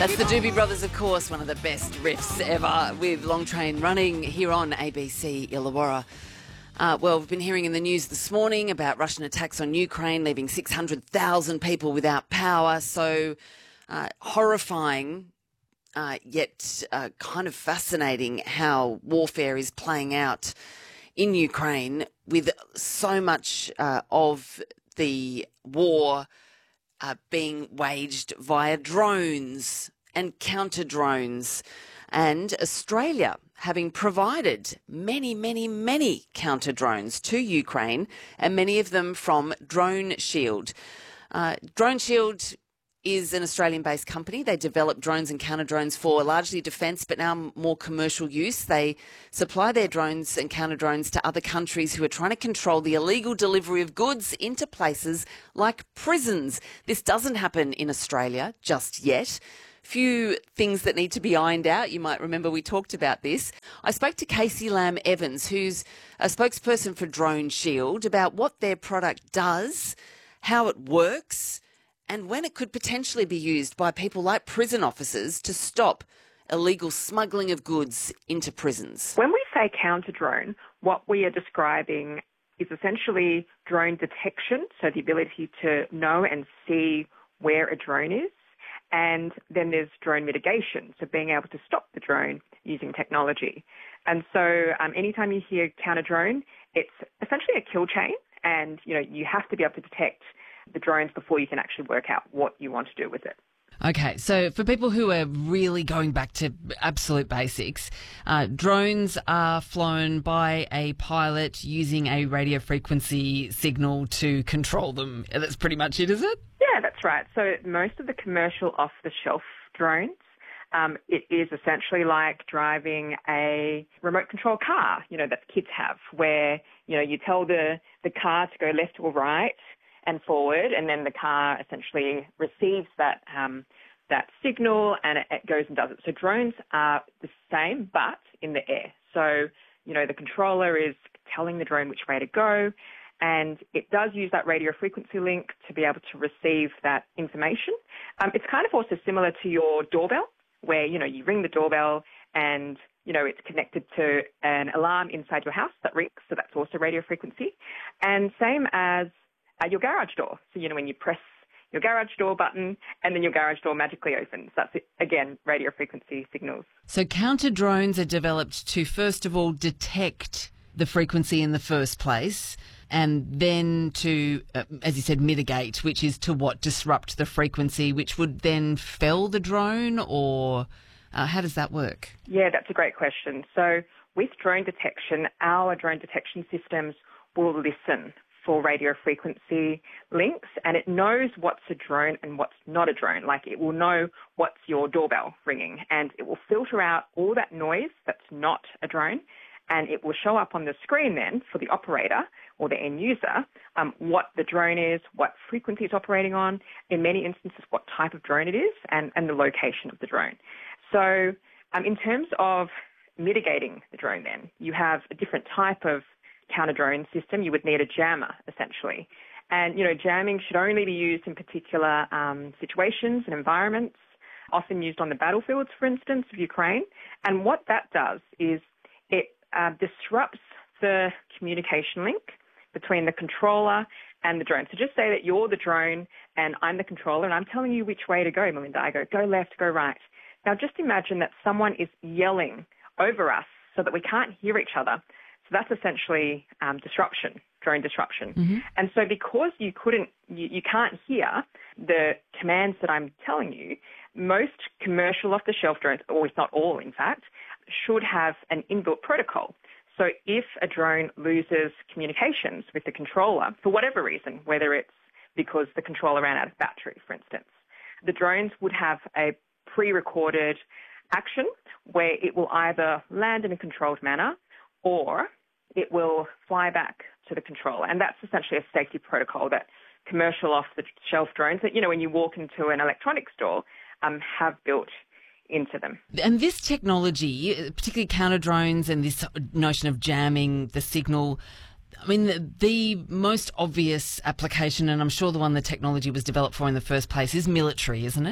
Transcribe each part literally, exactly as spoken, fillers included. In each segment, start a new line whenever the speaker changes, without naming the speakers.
That's the Doobie Brothers, of course, one of the best riffs ever, with Long Train Running here on A B C Illawarra. Uh, well, we've been hearing in the news this morning about Russian attacks on Ukraine, leaving six hundred thousand people without power. So uh, horrifying, uh, yet uh, kind of fascinating how warfare is playing out in Ukraine, with so much uh, of the war uh, being waged via drones and counter drones, and Australia having provided many, many, many counter drones to Ukraine, and many of them from Drone Shield. Uh, Drone Shield is an Australian-based company. They develop drones and counter drones for largely defence, but now more commercial use. They supply their drones and counter drones to other countries who are trying to control the illegal delivery of goods into places like prisons. This doesn't happen in Australia just yet. Few things that need to be ironed out. You might remember we talked about this. I spoke to Casey Lamb Evans, who's a spokesperson for Drone Shield, about what their product does, how it works, and when it could potentially be used by people like prison officers to stop illegal smuggling of goods into prisons.
When we say counter-drone, what we are describing is essentially drone detection, so the ability to know and see where a drone is. And then there's drone mitigation, so being able to stop the drone using technology. And so um, anytime you hear counter-drone, it's essentially a kill chain, and you know you have to be able to detect the drones before you can actually work out what you want to do with it.
Okay, so for people who are really going back to absolute basics, uh, drones are flown by a pilot using a radio frequency signal to control them. That's pretty much it, is it?
Yeah, that's right. So most of the commercial off-the-shelf drones, um, it is essentially like driving a remote control car, you know, that kids have, where, you know, you tell the, the car to go left or right and forward, and then the car essentially receives that um, that signal and it, it goes and does it. So drones are the same, but in the air. So, you know, the controller is telling the drone which way to go, and it does use that radio frequency link to be able to receive that information. Um, it's kind of also similar to your doorbell, where, you know, you ring the doorbell and, you know, it's connected to an alarm inside your house that rings, so that's also radio frequency. And same as Uh, your garage door. So, you know, when you press your garage door button and then your garage door magically opens. That's, it, again, radio frequency signals.
So counter drones are developed to, first of all, detect the frequency in the first place, and then to, uh, as you said, mitigate, which is to what? Disrupt the frequency, which would then fell the drone, or uh, how does that work?
Yeah, that's a great question. So with drone detection, our drone detection systems will listen for radio frequency links, and it knows what's a drone and what's not a drone. Like, it will know what's your doorbell ringing, and it will filter out all that noise that's not a drone, and it will show up on the screen then for the operator or the end user um, what the drone is, what frequency it's operating on, in many instances what type of drone it is, and, and the location of the drone. So um, in terms of mitigating the drone then, you have a different type of counter-drone system. You would need a jammer, essentially. And, you know, jamming should only be used in particular um, situations and environments, often used on the battlefields, for instance, of Ukraine. And what that does is it uh, disrupts the communication link between the controller and the drone. So just say that you're the drone and I'm the controller and I'm telling you which way to go, Melinda. I go, go left, go right. Now just imagine that someone is yelling over us so that we can't hear each other. So that's essentially um, disruption, drone disruption. Mm-hmm. And so because you couldn't, you, you can't hear the commands that I'm telling you, most commercial off-the-shelf drones, or if not all, in fact, should have an inbuilt protocol. So if a drone loses communications with the controller, for whatever reason, whether it's because the controller ran out of battery, for instance, the drones would have a pre-recorded action where it will either land in a controlled manner or it will fly back to the controller. And that's essentially a safety protocol that commercial off-the-shelf drones that, you know, when you walk into an electronics store, um, have built into them.
And this technology, particularly counter drones and this notion of jamming the signal, I mean, the, the most obvious application, and I'm sure the one the technology was developed for in the first place, is military, isn't it?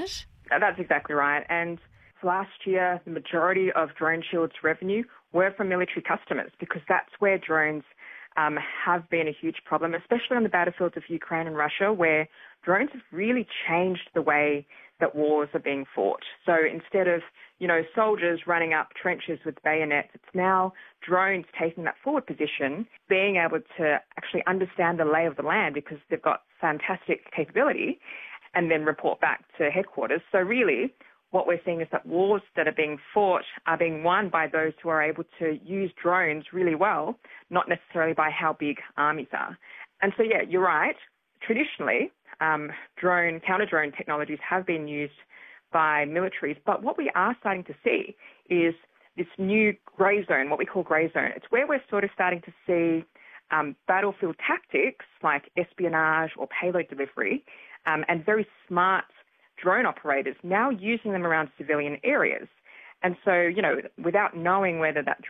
That's exactly right. And last year, the majority of Drone Shield's revenue were from military customers because that's where drones um, have been a huge problem, especially on the battlefields of Ukraine and Russia, where drones have really changed the way that wars are being fought. So instead of, you know, soldiers running up trenches with bayonets, it's now drones taking that forward position, being able to actually understand the lay of the land because they've got fantastic capability, and then report back to headquarters. So really, what we're seeing is that wars that are being fought are being won by those who are able to use drones really well, not necessarily by how big armies are. And so, yeah, you're right. Traditionally, um, drone, counter-drone technologies have been used by militaries, but what we are starting to see is this new grey zone, what we call grey zone. It's where we're sort of starting to see um, battlefield tactics like espionage or payload delivery um, and very smart drone operators now using them around civilian areas. And so, you know, without knowing whether that